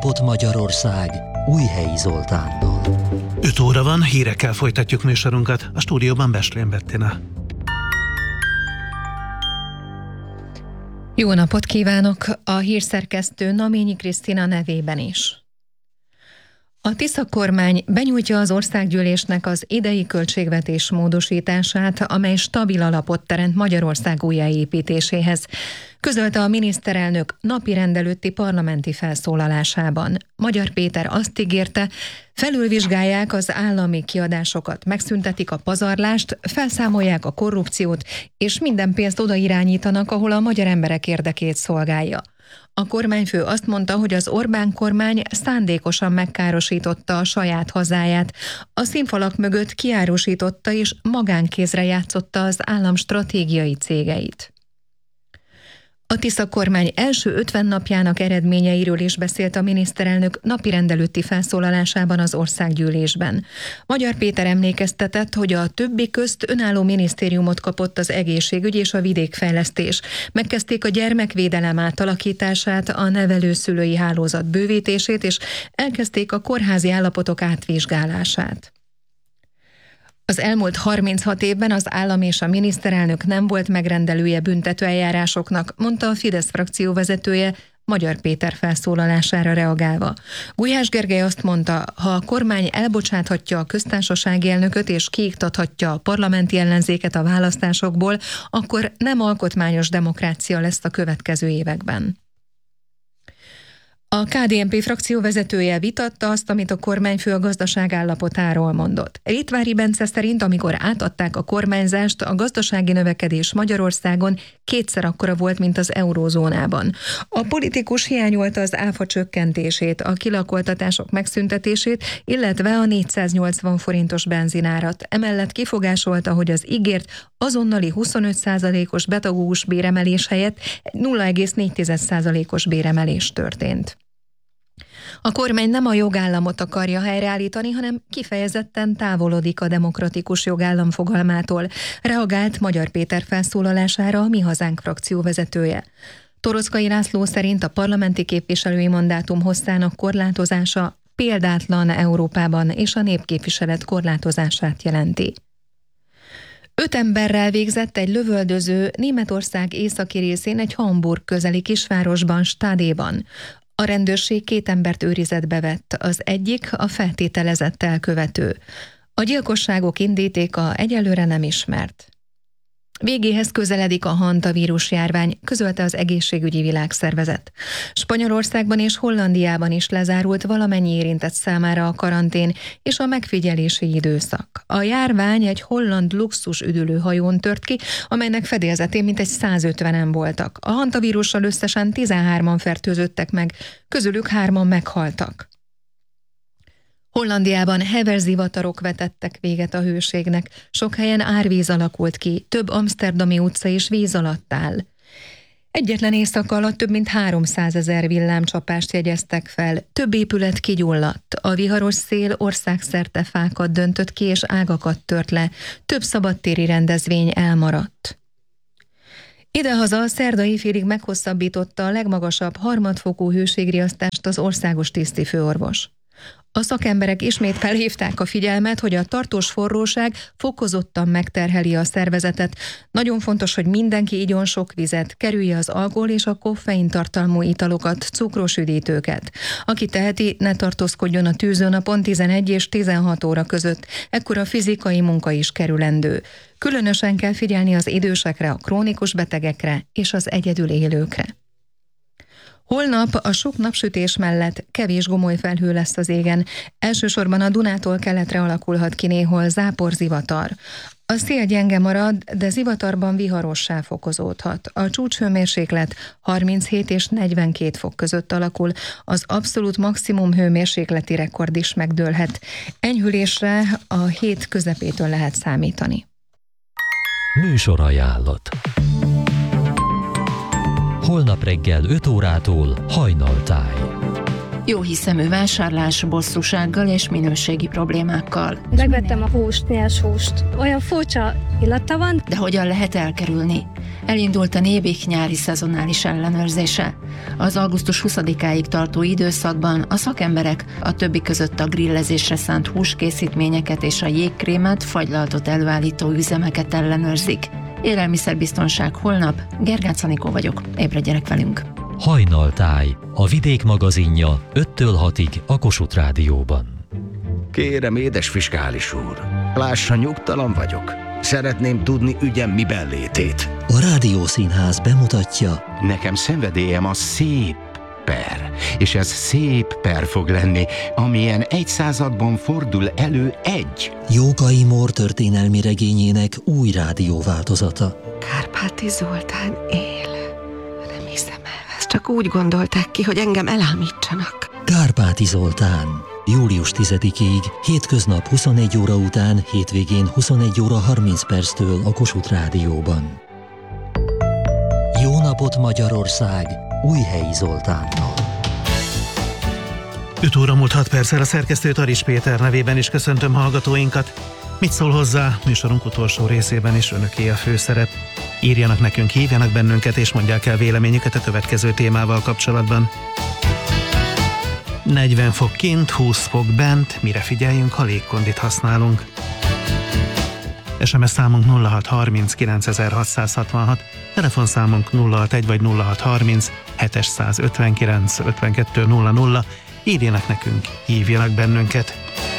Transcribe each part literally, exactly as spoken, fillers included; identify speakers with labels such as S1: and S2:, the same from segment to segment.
S1: napot Magyarország Újhelyi Zoltánnal.
S2: öt óra van, hírekkel folytatjuk műsorunkat. A stúdióban Beslén Bettina.
S3: Jó napot kívánok! A hírszerkesztő Naményi Krisztina nevében is. A Tisza kormány benyújtja az országgyűlésnek az idei költségvetés módosítását, amely stabil alapot teremt Magyarország újjáépítéséhez, közölte a miniszterelnök napirend előtti parlamenti felszólalásában. Magyar Péter azt ígérte, felülvizsgálják az állami kiadásokat, megszüntetik a pazarlást, felszámolják a korrupciót, és minden pénzt odairányítanak, ahol a magyar emberek érdekét szolgálja. A kormányfő azt mondta, hogy az Orbán kormány szándékosan megkárosította a saját hazáját, a színfalak mögött kiárusította és magánkézre játszotta az állam stratégiai cégeit. A Tisza kormány első ötven napjának eredményeiről is beszélt a miniszterelnök napirend előtti felszólalásában az országgyűlésben. Magyar Péter emlékeztetett, hogy a többi közt önálló minisztériumot kapott az egészségügy és a vidékfejlesztés. Megkezdték a gyermekvédelem átalakítását, a nevelőszülői hálózat bővítését, és elkezdték a kórházi állapotok átvizsgálását. Az elmúlt harminchat évben az állam és a miniszterelnök nem volt megrendelője büntetőeljárásoknak, mondta a Fidesz frakció vezetője Magyar Péter felszólalására reagálva. Gulyás Gergely azt mondta, ha a kormány elbocsáthatja a köztársasági elnököt és kiiktathatja a parlamenti ellenzéket a választásokból, akkor nem alkotmányos demokrácia lesz a következő években. A ká dé en pé frakció vezetője vitatta azt, amit a kormányfő a gazdaság állapotáról mondott. Ritvári Bence szerint, amikor átadták a kormányzást, a gazdasági növekedés Magyarországon kétszer akkora volt, mint az eurózónában. A politikus hiányolta az áfa csökkentését, a kilakoltatások megszüntetését, illetve a négyszáznyolcvan forintos benzinárat. Emellett kifogásolta, hogy az ígért azonnali huszonöt százalékos pedagógus béremelés helyett nulla egész négy százalékos béremelés történt. A kormány nem a jogállamot akarja helyreállítani, hanem kifejezetten távolodik a demokratikus jogállam fogalmától, reagált Magyar Péter felszólalására a Mi Hazánk frakció vezetője. Toroczkai László szerint a parlamenti képviselői mandátum hosszának korlátozása példátlan Európában és a népképviselet korlátozását jelenti. Öt emberrel végzett egy lövöldöző Németország északi részén egy Hamburg közeli kisvárosban, Stadéban. A rendőrség két embert őrizetbe vett, az egyik a feltételezett elkövető. A gyilkosságok indítéka egyelőre nem ismert. Végéhez közeledik a hantavírus járvány, közölte az Egészségügyi Világszervezet. Spanyolországban és Hollandiában is lezárult valamennyi érintett számára a karantén és a megfigyelési időszak. A járvány egy holland luxus üdülőhajón tört ki, amelynek fedélzetén mintegy százötvenen voltak. A hantavírussal összesen tizenhárman fertőzöttek meg, közülük hárman meghaltak. Hollandiában heverzivatarok vetettek véget a hőségnek, sok helyen árvíz alakult ki, több amszterdami utca is víz alatt áll. Egyetlen éjszaka alatt több mint háromszázezer villámcsapást jegyeztek fel, több épület kigyulladt, a viharos szél országszerte fákat döntött ki és ágakat tört le, több szabadtéri rendezvény elmaradt. Idehaza a szerdai félig meghosszabbította a legmagasabb harmadfokú hőségriasztást az országos tisztifőorvos. A szakemberek ismét felhívták a figyelmet, hogy a tartós forróság fokozottan megterheli a szervezetet. Nagyon fontos, hogy mindenki igyon sok vizet, kerülje az alkohol és a koffein tartalmú italokat, cukros üdítőket. Aki teheti, ne tartózkodjon a tűzőnapon tizenegy és tizenhat óra között, ekkor a fizikai munka is kerülendő. Különösen kell figyelni az idősekre, a krónikus betegekre és az egyedül élőkre. Holnap a sok napsütés mellett kevés gomoly felhő lesz az égen. Elsősorban a Dunától keletre alakulhat ki néhol záporzivatar. A szél gyenge marad, de zivatarban viharossá fokozódhat. A csúcshőmérséklet harminchét és negyvenkét fok között alakul, az abszolút maximum hőmérsékleti rekord is megdőlhet. Enyhülésre a hét közepétől lehet számítani.
S1: Műsorajánlat. Holnap reggel öt órától Hajnaltáj.
S4: Jóhiszemű vásárlás, bosszúsággal és minőségi problémákkal.
S5: Megvettem a húst, nyers húst. Olyan furcsa illata van.
S4: De hogyan lehet elkerülni? Elindult a Nébik nyári szezonális ellenőrzése. Az augusztus huszadikáig tartó időszakban a szakemberek a többi között a grillezésre szánt húskészítményeket és a jégkrémet, fagylaltot előállító üzemeket ellenőrzik. Élelmiszerbiztonság holnap, Gergác Anikó vagyok, ébredjenek velünk!
S1: Hajnaltáj, a Vidék magazinja öttől hatig a Kossuth Rádióban.
S6: Kérem, édes fiskális úr, lássa, nyugtalan vagyok. Szeretném tudni ügyem miben létét.
S1: A Rádiószínház bemutatja.
S6: Nekem szenvedélyem a szép per, és ez szép per fog lenni, amilyen egy században fordul elő egy.
S1: Jókai Mór történelmi regényének új rádióváltozata.
S7: Kárpáti Zoltán él. Nem hiszem el, ezt csak úgy gondolták ki, hogy engem elámítsanak.
S1: Kárpáti Zoltán. július tizedikéig, hétköznap huszonegy óra után, hétvégén huszonegy óra harminc perctől a Kossuth Rádióban. Jó napot Magyarország! Újhelyi Zoltánnal.
S2: öt óra múlt hat perccel, a szerkesztő Taris Péter nevében is köszöntöm hallgatóinkat. Mit szól hozzá? Műsorunk utolsó részében is önöké a főszerep. Írjanak nekünk, hívjanak bennünket és mondják el véleményüket a következő témával kapcsolatban. negyven fok kint, húsz fok bent, mire figyeljünk, ha légkondit használunk. es em es számunk nulla hat harminc kilencezerhatszázhatvanhat, telefonszámunk nulla hatvanegy vagy nulla hat harminc hetszázötvenkilenc ötvenkettő nulla nulla, írjanak nekünk, hívjanak bennünket.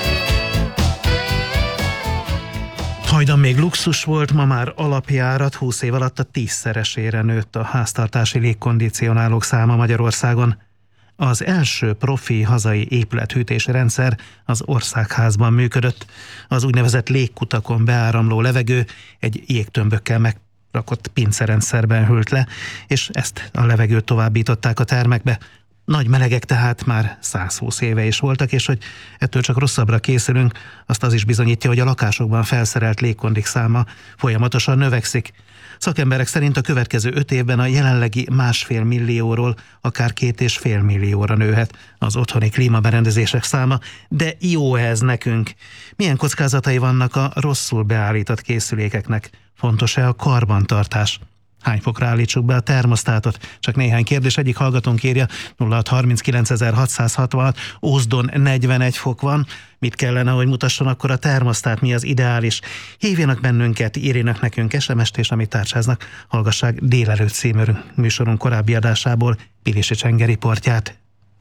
S2: Hajdan még luxus volt, ma már alapjárat, húsz év alatt a tízszeresére nőtt a háztartási légkondicionálók száma Magyarországon. Az első profi hazai épülethűtési rendszer az Országházban működött. Az úgynevezett légkutakon beáramló levegő egy jégtömbökkel megrakott pincerendszerben hűlt le, és ezt a levegőt továbbították a termekbe. Nagy melegek tehát már százhúsz éve is voltak, és hogy ettől csak rosszabbra készülünk, azt az is bizonyítja, hogy a lakásokban felszerelt légkondik száma folyamatosan növekszik. Szakemberek szerint a következő öt évben a jelenlegi másfél millióról akár két és fél millióra nőhet az otthoni klímaberendezések száma, de jó ez nekünk. Milyen kockázatai vannak a rosszul beállított készülékeknek? Fontos-e a karbantartás? Hány fokra állítsuk be a termosztátot? Csak néhány kérdés. Egyik hallgatónk írja, nulla hat harminc kilencezerhatszázhatvanhat, Ózdon negyvenegy fok van. Mit kellene, hogy mutasson akkor a termosztát? Mi az ideális? Hívjanak bennünket, írjanak nekünk es em est, és amit tárcsáznak, hallgassák délelőtt című műsorunk korábbi adásából Pilisi Csenge riportját.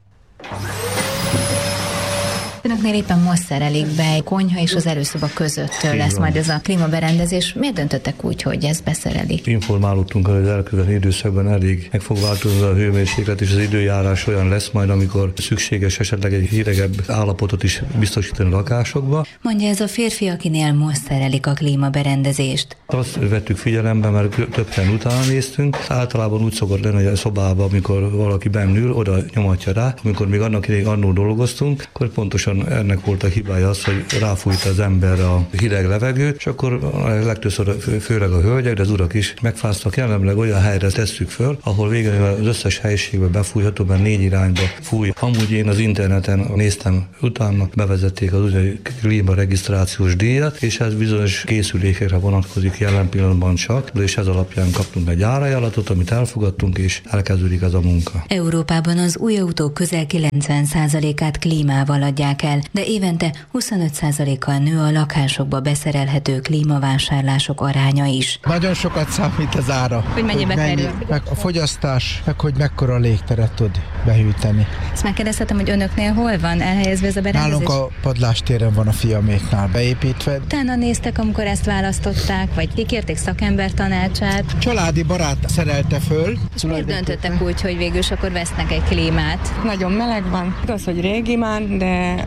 S8: Önöknél éppen most szerelik be egy konyha és az előszoba között lesz majd ez a klímaberendezés. Miért döntöttek úgy, hogy ezt beszerelik?
S9: Informálódtunk, hogy az elkövetkező időszakban elég meg fog változni a hőmérséklet, és az időjárás olyan lesz majd, amikor szükséges esetleg egy hidegebb állapotot is biztosítani a lakásokba.
S8: Mondja ez a férfi, akinél most szerelik a klímaberendezést.
S9: Azt vettük figyelembe, mert több helyen utána néztünk. Általában úgy szokott lenni, hogy a szobában, amikor valaki bennül, oda nyomatja rá. Amikor még annak idején annól dolgoztunk, akkor pontosan ennek volt a hibája az, hogy ráfújta az ember a hideg levegőt, és akkor legtöbbször főleg a hölgyek, de az urak is megfáztak, jelenleg olyan helyre tesszük föl, ahol végül az összes helyiségbe befújható, mert négy irányba fúj. Amúgy én az interneten néztem utána, bevezették az úgynevezett klímaregisztrációs díjat, és ez bizonyos készülékekre vonatkozik jelen pillanatban csak, és ez alapján kaptunk egy árajánlatot, amit elfogadtunk, és elkezdődik ez a munka.
S8: Európában az új autók közel kilencven százalékát klímával adják el, de évente huszonöt százalékkal nő a lakásokba beszerelhető klímavásárlások aránya is.
S10: Nagyon sokat számít az ára.
S8: Hogy mennyibe kerül?
S10: Meg a fogyasztás, meg hogy mekkora légteret tud behűteni.
S8: Ezt megkérdezhetem, hogy önöknél hol van elhelyezve ez a berendezés?
S10: Nálunk a padlástéren van a fiaméknál beépítve.
S8: Utána néztek, amikor ezt választották, vagy kikérték szakember tanácsát?
S10: Családi barát szerelte föl.
S8: Miért döntöttek úgy, hogy végül is akkor vesznek egy klímát?
S11: Nagyon meleg van. Igaz, hogy régi már, de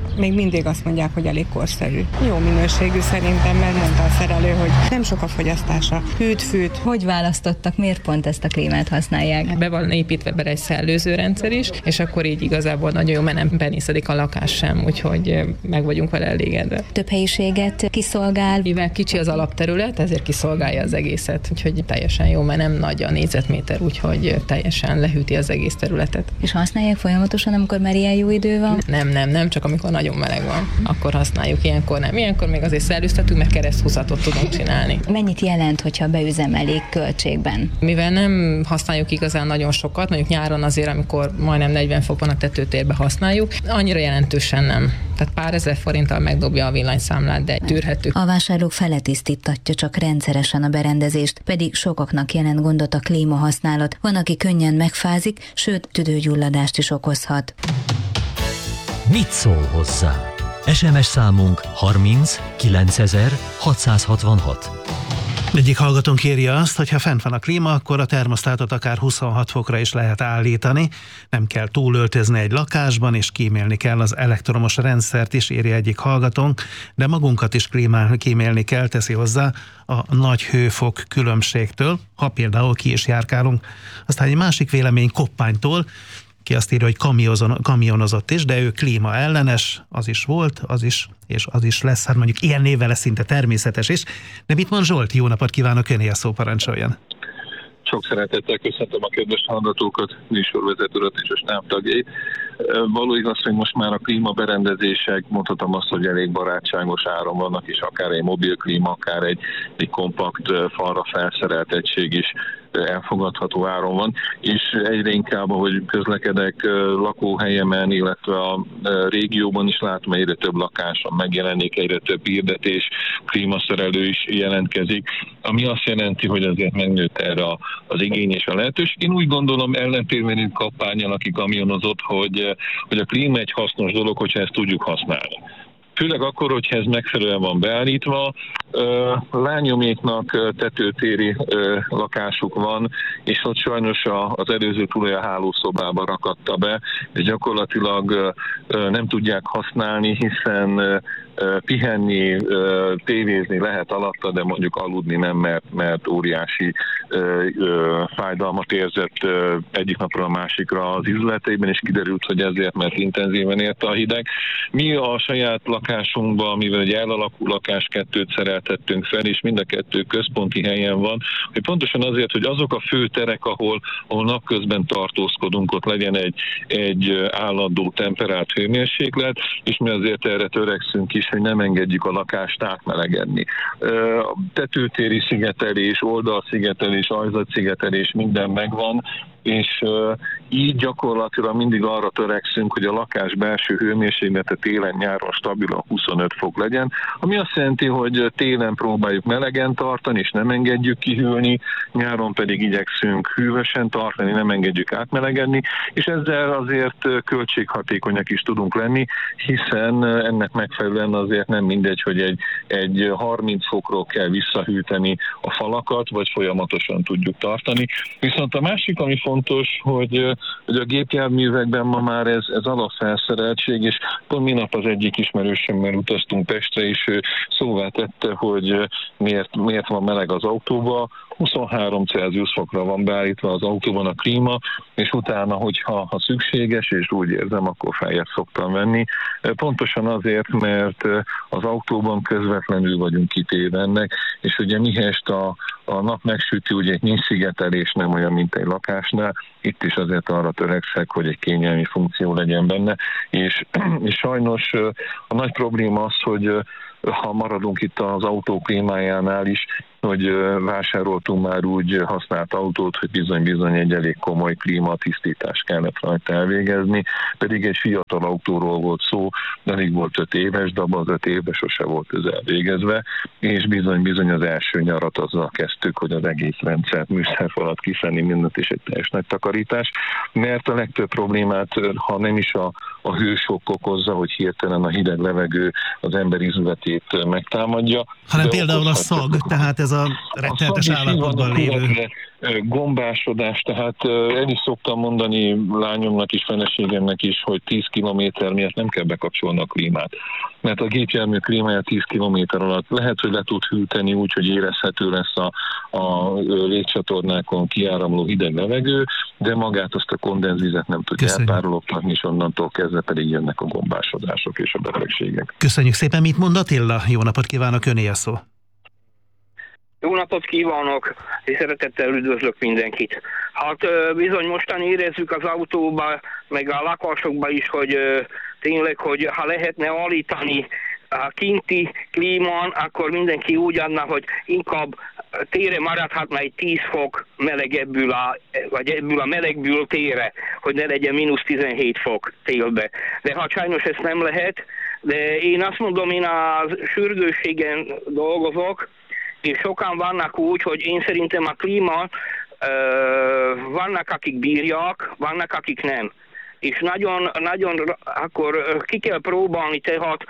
S11: még mindig azt mondják, hogy elég korszerű. Jó minőségű szerintem, mert mondta a szerelő, hogy nem sok a fogyasztása. Hűt, fűt.
S8: Hogy választottak, miért pont ezt a klímát használják?
S12: Be van építve be egy szellőzőrendszer is, és akkor így igazából nagyon jó, mert nem benészedik a lakás sem, úgyhogy meg vagyunk vele elégedve.
S8: Több helyiséget kiszolgál.
S12: Mivel kicsi az alapterület, ezért kiszolgálja az egészet, úgyhogy teljesen jó, mert nem nagy a négyzetméter, úgyhogy teljesen lehűti az egész területet.
S8: És használják folyamatosan, amikor már ilyen jó idő van?
S12: Nem, nem, nem, csak amikor nagyon meleg van, akkor használjuk, ilyenkor nem. Ilyenkor még azért szellőztetünk, mert kereszthúzatot tudunk csinálni.
S8: Mennyit jelent, hogyha beüzemelik költségben?
S12: Mivel nem használjuk igazán nagyon sokat, mondjuk nyáron azért, amikor majdnem negyven fok van a tetőtérbe használjuk, annyira jelentősen nem. Tehát pár ezer forinttal megdobja a villanyszámlát, de tűrhető.
S8: A vásárlók fele tisztítatja csak rendszeresen a berendezést, pedig sokaknak jelent gondot a klímahasználat. Van, aki könnyen megfázik, sőt, tüdőgyulladást is okozhat.
S1: Mit szól hozzá? es em es számunk harminc kilencezer hatszázhatvanhat.
S2: Egyik hallgatónk írja azt, hogy ha fent van a klíma, akkor a termosztátot akár huszonhat fokra is lehet állítani, nem kell túlöltözni egy lakásban, és kímélni kell az elektromos rendszert is, írja egyik hallgatónk, de magunkat is klímál, kímélni kell, teszi hozzá a nagy hőfok különbségtől, ha például ki is járkálunk. Aztán egy másik vélemény Koppánytól, ki azt írja, hogy kamionozott is, de ő klíma ellenes, az is volt, az is, és az is lesz, hát mondjuk ilyen névvel lesz szinte természetes is. De mit mond Zsolt? Jó napot kívánok, öné a szó, parancsoljon.
S13: Sok szeretettel köszöntöm a kedves hallgatókat, műsorvezetőt és a stábtagjait. Való igaz, hogy most már a klímaberendezések, mondhatom azt, hogy elég barátságos áron vannak, és akár egy mobil klíma, akár egy, egy kompakt falra felszerelt egység is elfogadható áron van, és egyre inkább, ahogy közlekedek lakóhelyemen, illetve a régióban is látom, egyre több lakáson megjelenik, egyre több hirdetés, klímaszerelő is jelentkezik, ami azt jelenti, hogy azért megnőtt erre az igény és a lehetőség. Én úgy gondolom, ellentétben egy kampányon, aki kamionozott, hogy, hogy a klíma egy hasznos dolog, hogyha ezt tudjuk használni. Főleg akkor, hogyha ez megfelelően van beállítva. Lányoméknak tetőtéri lakásuk van, és ott sajnos az előző tulaj a hálószobába rakatta be, és gyakorlatilag nem tudják használni, hiszen pihenni, tévézni lehet alatta, de mondjuk aludni nem, mert, mert óriási ö, ö, fájdalmat érzett ö, egyik napról a másikra az izületeiben, és kiderült, hogy ezért, mert intenzíven érte a hideg. Mi a saját lakásunkban, mivel egy elalakú lakáskettőt szereltettünk fel, és mind a kettő központi helyen van, hogy pontosan azért, hogy azok a fő terek, ahol, ahol napközben tartózkodunk, ott legyen egy, egy állandó temperált hőmérséklet, és mi azért erre törekszünk is, hogy nem engedjük a lakást átmelegedni. Tetőtéri szigetelés, oldalszigetelés, ajzatszigetelés, minden megvan, és így gyakorlatilag mindig arra törekszünk, hogy a lakás belső hőmérséklete télen-nyáron stabilan huszonöt fok legyen, ami azt jelenti, hogy télen próbáljuk melegen tartani, és nem engedjük kihűlni, nyáron pedig igyekszünk hűvösen tartani, nem engedjük átmelegedni, és ezzel azért költséghatékonyak is tudunk lenni, hiszen ennek megfelelően azért nem mindegy, hogy egy, egy harminc fokról kell visszahűteni a falakat, vagy folyamatosan tudjuk tartani. Viszont a másik, ami fontos, hogy, hogy a gépjárművekben ma már ez, ez alapfelszereltség, és pont minap az egyik ismerősömmel utaztunk Pestre, és ő szóvá tette, hogy miért, miért van meleg az autóba. huszonhárom Celsius fokra van beállítva az autóban a klíma, és utána, hogyha ha szükséges, és úgy érzem, akkor feljebb szoktam venni. Pontosan azért, mert az autóban közvetlenül vagyunk kitéve ennek, és ugye mihest a, a nap megsüti, ugye egy nincs szigetelés, nem olyan, mint egy lakásnál, itt is azért arra törekszek, hogy egy kényelmi funkció legyen benne, és, és sajnos a nagy probléma az, hogy ha maradunk itt az autó klímájánál is, hogy vásároltunk már úgy használt autót, hogy bizony-bizony egy elég komoly klímatisztítást kellett rajta elvégezni, pedig egy fiatal autóról volt szó, de alig volt öt éves, de abban az öt évben sose volt ez elvégezve, és bizony-bizony az első nyarat azzal kezdtük, hogy az egész rendszert, műszerfalat kiszedni, mindent is egy teljes nagy takarítás, mert a legtöbb problémát, ha nem is a, a hősok okozza, hogy hirtelen a hideg levegő az ember izületét megtámadja.
S2: Hanem például a szag, tehát ez a rettenetes állapotban lévő.
S13: gombásodás, tehát el is szoktam mondani lányomnak is, feleségemnek is, hogy tíz kilométer miért nem kell bekapcsolni a klímát. Mert a gépjármű klímája tíz kilométer alatt lehet, hogy le tud hűteni úgy, hogy érezhető lesz a, a légcsatornákon kiáramló hideg levegő, de magát azt a kondenzvizet nem tudja elpárologtatni, és onnantól kezdve pedig jönnek a gombásodások és a betegségek.
S2: Köszönjük szépen, mit mond Attila? Jó napot kívánok, öné a szó.
S14: Jó napot kívánok, és szeretettel üdvözlök mindenkit. Hát bizony mostan érezzük az autóba, meg a lakásokba is, hogy tényleg, hogy ha lehetne állítani a kinti klímán, akkor mindenki úgy adna, hogy inkább tére maradhatna egy tíz fok melegebből, a, vagy ebből a melegből tére, hogy ne legyen mínusz tizenhét fok télbe. De hát sajnos ezt nem lehet, de én azt mondom, én a sürgősségen dolgozok, és sokan vannak úgy, hogy én szerintem a klíma, vannak akik bírják, vannak akik nem. És nagyon, nagyon akkor ki kell próbálni tehát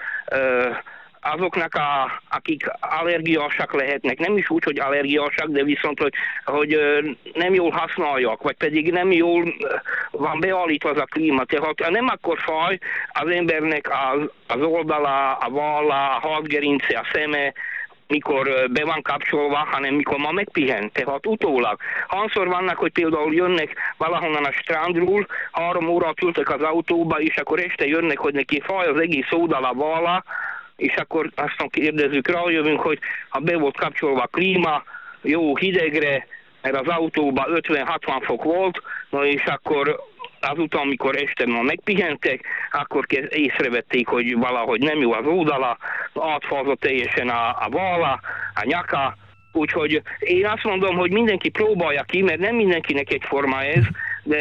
S14: azoknak, a, akik allergiásak lehetnek. Nem is úgy, hogy allergiásak, de viszont, hogy, hogy nem jól használják, vagy pedig nem jól van beállítva az a klíma. Tehát nem akkor faj az embernek az, az oldala, a válla, a hátgerince, a szeme, mikor be van kapcsolva, hanem mikor ma megpihen, tehát utólag. Hányszor vannak, hogy például jönnek valahonnan a strandról, három órát ültek az autóba, és akkor este jönnek, hogy neki fáj az egész oldal a válla, és akkor aztán kérdezzük, rájövünk, hogy ha be volt kapcsolva a klíma, jó hidegre, mert az autóban ötven-hatvan fok volt, na és akkor azután, amikor este ma megpihentek, akkor észrevették, hogy valahogy nem jó az oldala, átfázott teljesen a, a válla, a nyaka, úgyhogy én azt mondom, hogy mindenki próbálja ki, mert nem mindenkinek egyforma ez, de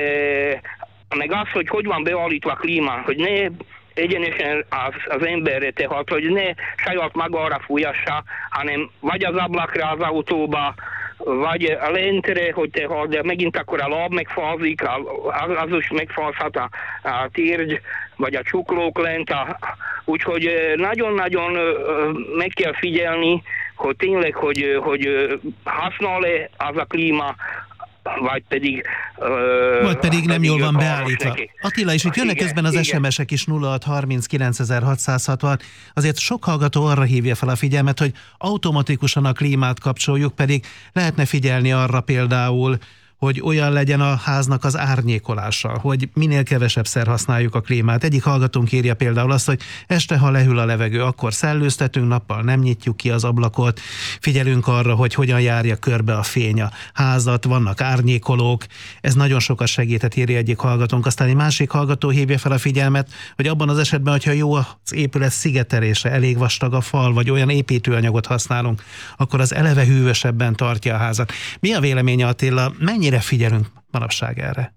S14: meg az, hogy hogy van beállítva a klíma, hogy ne egyenesen az, az emberre, tehát, hogy ne saját magára fújassa, hanem vagy az ablakra az autóba, vagy a lentre, hogy te, de megint akkor a láb megfázik, az, az is megfázhat a, a térgy, vagy a csuklók lent, a, úgyhogy nagyon-nagyon meg kell figyelni, hogy tényleg, hogy, hogy használ-e az a klíma, vagy pedig... Uh,
S2: vagy pedig nem jól van beállítva. Neki. Attila, és itt jönnek igen, közben az igen. es em es-ek is nulla hat harminc kilencezer-hatszázhatvan. Azért sok hallgató arra hívja fel a figyelmet, hogy automatikusan a klímát kapcsoljuk, pedig lehetne figyelni arra például, hogy olyan legyen a háznak az árnyékolása, hogy minél kevesebbszer használjuk a klímát. Egyik hallgatónk írja például azt, hogy este, ha lehűl a levegő, akkor szellőztetünk, nappal nem nyitjuk ki az ablakot, figyelünk arra, hogy hogyan járja körbe a fény a házat, vannak árnyékolók, ez nagyon sokat segített, írja egyik hallgatónk. Aztán egy másik hallgató hívja fel a figyelmet, hogy abban az esetben, hogyha jó az épület szigetelése, elég vastag a fal, vagy olyan építőanyagot használunk, akkor az eleve hűvösebben tartja a házat. Mi a véleménye, Attila? Mennyi Mennyire figyelünk manapság erre?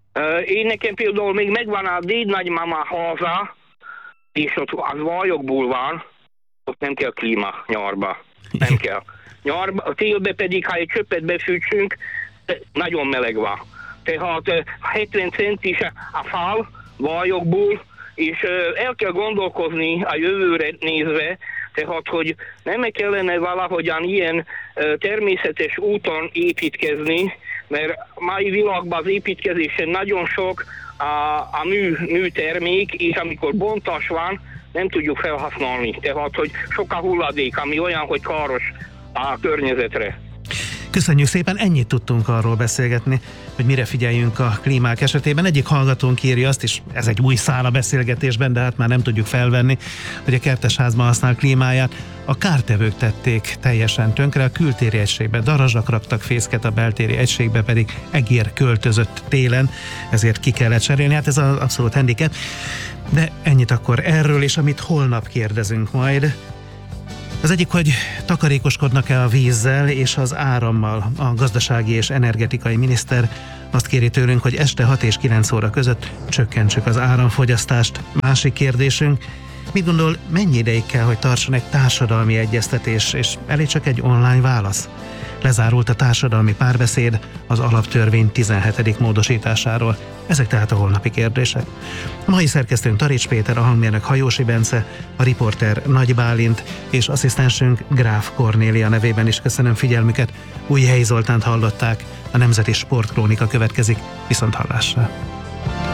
S14: Én nekem például még megvan a dédnagymama háza, és ott az vajokból van, ott nem kell klíma nyarba. Nem kell. Nyarba, a télbe pedig, ha egy csöppet befűtsünk, nagyon meleg van. Tehát hetven centis a fal vajokból, és el kell gondolkozni a jövőre nézve, tehát, hogy nem kellene valahogyan ilyen természetes úton építkezni, mert mai világban az építkezésen nagyon sok a, a mű, műtermék, és amikor bontás van, nem tudjuk felhasználni. Tehát, hogy sok a hulladék, ami olyan, hogy káros a környezetre.
S2: Köszönjük szépen, ennyit tudtunk arról beszélgetni, hogy mire figyeljünk a klímák esetében. Egyik hallgatónk írja azt is, ez egy új szál a beszélgetésben, de hát már nem tudjuk felvenni, hogy a kertesházban használ klímáját a kártevők tették teljesen tönkre, a kültéri egységbe darazsak raktak fészket, a beltéri egységbe pedig egér költözött télen, ezért ki kellett cserélni. Hát ez az abszolút handicap. De ennyit akkor erről, és amit holnap kérdezünk majd. Az egyik, hogy takarékoskodnak-e a vízzel és az árammal. A gazdasági és energetikai miniszter azt kéri tőlünk, hogy este hat és kilenc óra között csökkentsük az áramfogyasztást. Másik kérdésünk, mit gondol, mennyi ideig kell, hogy tartson egy társadalmi egyeztetés, és elég csak egy online válasz? Lezárult a társadalmi párbeszéd az alaptörvény tizenhetedik módosításáról. Ezek tehát a holnapi kérdések. A mai szerkesztőnk Tarics Péter, a hangmérnök Hajósi Bence, a riporter Nagy Bálint és asszisztensünk Gráf Kornélia nevében is köszönöm figyelmüket. Újhelyi Zoltánt hallották, a Nemzeti Sportkrónika következik, viszont hallásra.